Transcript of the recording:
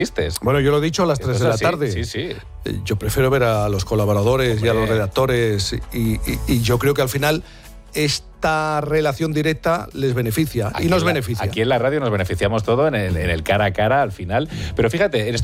Bueno, yo lo he dicho a las 3 de la tarde. Sí. Yo prefiero ver a los colaboradores y a los redactores y yo creo que al final esta relación directa les beneficia y nos beneficia. Aquí en la radio nos beneficiamos todo en el cara a cara al final. Pero fíjate,